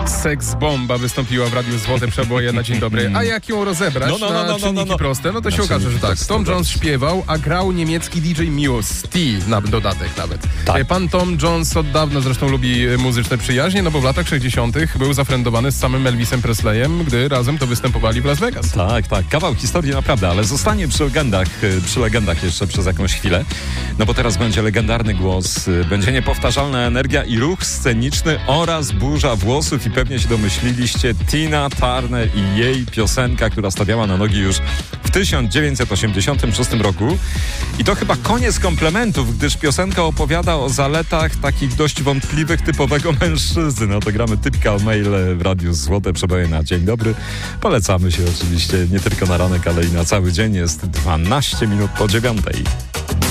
Seks Bomba wystąpiła w Radiu Złote Przeboje na Dzień Dobry. A jak ją rozebrać na czynniki proste, no to się okaże, że tak. Tom Jones śpiewał, a grał niemiecki DJ Muse. T na dodatek nawet. Tak. Pan Tom Jones od dawna zresztą lubi muzyczne przyjaźnie, no bo w latach 60. był zafrędowany z samym Elvisem Presleyem, gdy razem to występowali w Las Vegas. Tak. Kawał historii naprawdę, ale zostanie przy legendach jeszcze przez jakąś chwilę. No bo teraz będzie legendarny głos, będzie niepowtarzalna energia i ruch sceniczny oraz burza włosów i pewnie się domyśliliście, Tina Turner i jej piosenka, która stawiała na nogi już w 1986 roku. I to chyba koniec komplementów, gdyż piosenka opowiada o zaletach takich dość wątpliwych typowego mężczyzny. No to gramy Typical Male w Radiu Złote Przeboje na Dzień Dobry. Polecamy się oczywiście nie tylko na ranek, ale i na cały dzień. Jest 12 minut po 9.